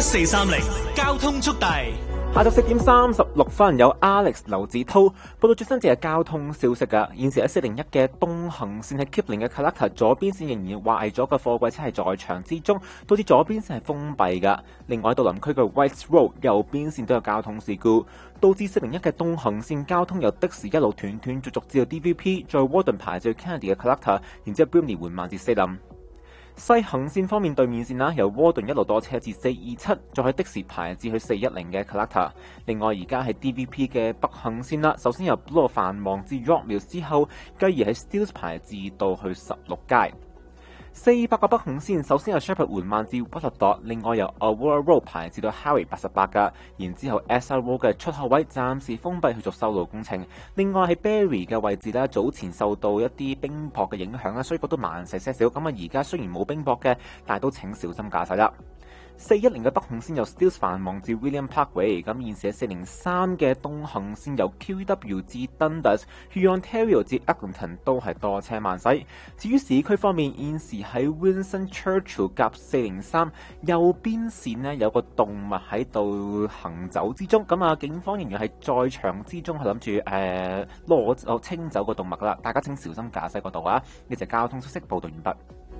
AM1430交通速遞。 下晝4點36分，有 Alex 劉子滔報道最新嘅交通消息㗎。現時喺401嘅東行線喺 Kipling 嘅 Collector 左邊線仍然壞咗嘅貨櫃車係在場之中，導致左邊線係封閉㗎。另外喺杜林區嘅 White Road 右邊線都有交通事故，導致401嘅東行線交通由的士一路斷斷續續至到 DVP， 再 Warden 排至 Kennedy 嘅 Collector， 然之後 Brimley 緩慢至西林。西行線方面，對面線由Warden一路多車至427，再喺的士排至去410嘅 Collector。另外而家喺 DVP 嘅北行線首先由 Bloor 繁忙至 Rockville 之後，繼而喺 Steeles 排至到去16街。400個北行線首先由 Shepherd 緩慢至 Watford， 另外由 Aurora Road 排至到 Harry 88㗎，然之後 SR Road 嘅出口位暫時封閉去做修路工程。另外喺 Berry 嘅位置早前受到一啲冰雹嘅影響所以都慢細些少。咁而家雖然冇冰雹嘅，但係都請小心駕駛啦。410嘅北行線由 Steeles 繁忙至 William Parkway， 咁現時喺403嘅東行線由 QEW 至 Dundas， 去 Ontario 至 Eglinton 都係多車慢駛。至於市區方面，現時喺 Winston Churchill 夾403右邊線有個動物喺度行走之中，咁警方仍然係在場之中係諗住清走個動物啦，大家請小心駕駛嗰度啊！呢隻交通消息報道完畢。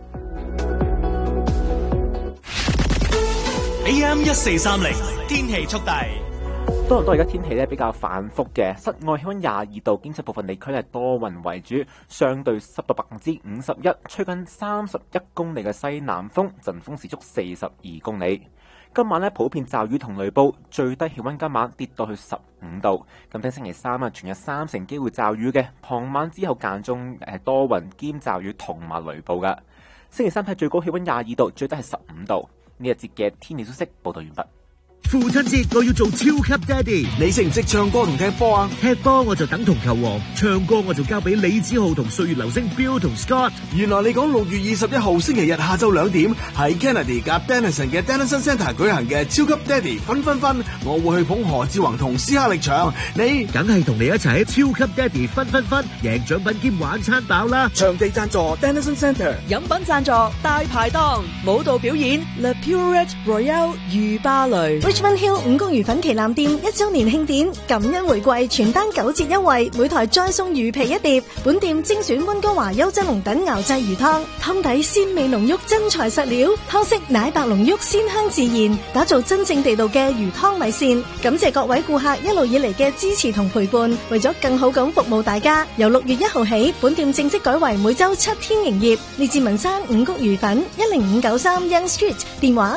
AM1430天氣速遞。 多倫多而家天氣比較反覆嘅，室外氣溫22度，兼且部分地區多雲為主，相對濕度51%，吹緊31公里嘅西南風，陣風時速42公里。今晚普遍驟雨同雷暴，最低氣溫今晚跌到去15度。咁聽星期三全日3成機會驟雨嘅，傍晚之後間中多雲兼驟雨同埋雷暴嘅。星期三係最高氣溫22度，最低係15度。呢一節嘅天氣消息報道完畢。 父親節我要做超級爹哋， 你識唔識唱歌同踢波啊？ 踢波我就等同球王，唱歌我就交俾李子豪同歲月流星 Bill 同 Scott。 原來你講6月21號星期日下晝2點喺 Kennedy 夾 Dennison 嘅 Dennison Centre 舉行嘅超級爹哋分分分，我會去捧何志宏同斯哈力場，你梗係同你一齊喺超級爹哋分分分，贏獎品兼玩餐飽啦！ 場地贊助 Dennison Centre， 飲品贊助大排檔，舞蹈表演 Le Purette Royale 御芭蕾。 Richmond Hill 五穀魚粉旗艦店1周年慶典，感恩回饋，全單9折優惠，每台再送魚皮1碟。本店精選溫哥華優質龍躉熬製魚湯，湯底鮮味濃郁，真材實料，湯色奶白濃郁，鮮香自然，打造真正地道嘅魚湯米線。感謝各位顧客一路以嚟嘅支持同陪伴，為咗更好咁服務大家，由6月1號起，本店正式改為每周7天營業。列治文山五穀魚粉10593 Young Street， 電話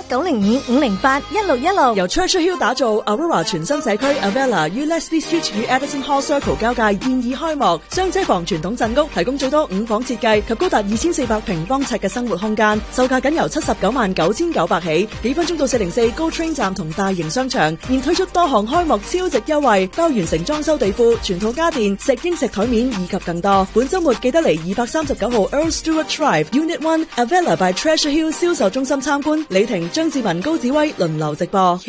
905-508-1616。 由 Churchill Hill 打造 Aurora 全新社區 Avella 於 Leslie Street 與 Edison Hall Circle 交界現已開幕，雙車房傳統鎮屋提供最多5房設計及高達2400平方尺嘅生活空間，售價僅由799,900起，幾分鐘到404 GO Train 站同大型商場，現推出多項開幕超值優惠，包完成裝修地庫、全套家電、石英石台面以及更多。本週末記得嚟239號 Earl Stewart Drive Unit 1 Avella by Treasure Hill 銷售中心參觀，李婷、張志文、高子威輪流直播。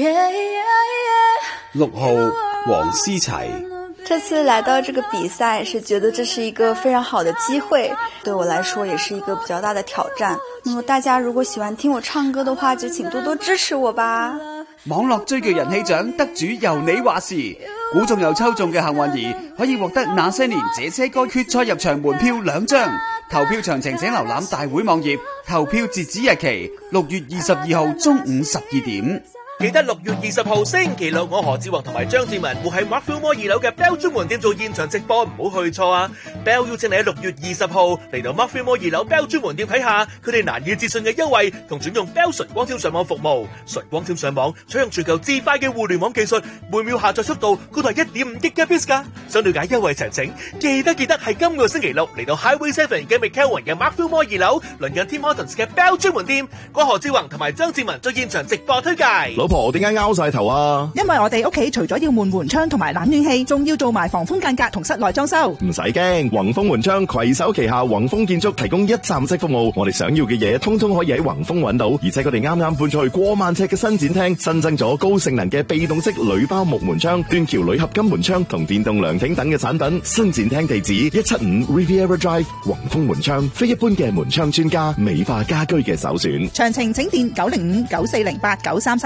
6號黃思齊， 這次來到這個比賽是覺得這是一個非常好的機會，對我來說也是一個比較大的挑戰。那麼大家如果喜歡聽我唱歌的話，就請多多支持我吧。 網絡追劇人氣獎得主由你話事，估中又抽中嘅幸運兒可以獲得那些年這些歌決賽入場門票2張，投票詳情請瀏覽大會網頁，投票截止日期6月22號中午12點。 記得6月20號星期六，我何志宏同埋張志文會喺 Markfield Mall 2樓嘅 Bell 專門店做現場直播，唔好去錯啊 ！Bell 邀請你喺6月20號嚟到 Markfield Mall 2樓 Bell 專門店睇下佢哋難以置信嘅優惠，同轉用 Bell 純光纖上網服務。純光纖上網採用全球至快嘅互聯網技術，每秒下載速度高達1.5 Gbps 㗎。想了解優惠詳情，記得係今個星期六嚟到 Highway 7嘅 McKelvin 嘅 Markfield Mall 2樓，鄰近 Tim Hortons 嘅 Bell 專門店，我何志宏同埋張志文做現場直播推介。 老婆點解拗晒頭啊？ 因為我哋屋企除咗要換門窗同埋冷暖氣，仲要做埋防風間隔同室內裝修。 唔使驚，宏豐門窗攜手旗下宏豐建築提供一站式服務，我哋想要嘅嘢通通可以喺宏豐揾到，而且佢哋啱啱搬出去過萬尺嘅新展廳，新增咗高性能嘅被動式鋁包木門窗、斷橋鋁合金門窗同電動涼亭等嘅產品。新展廳地址175 Riviera Drive， 宏豐門窗，非一般嘅門窗專家，美化家居嘅首選。 詳情請電905-9408-933。